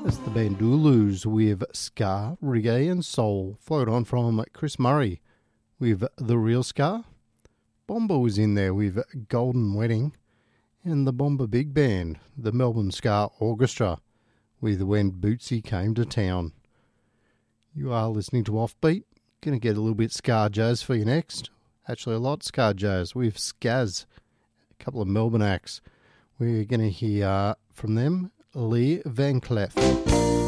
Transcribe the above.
The Bandulus with Ska, Reggae and Soul. Flowed on from Chris Murray with The Real Ska. Bomba was in there with Golden Wedding. And the Bomba Big Band, the Melbourne Ska Orchestra, with When Bootsy Came to Town. You are listening to Offbeat. Going to get a little bit ska jazz for you next. Actually a lot ska jazz with Skaz, a couple of Melbourne acts. We're going to hear from them Lee Van Cleef.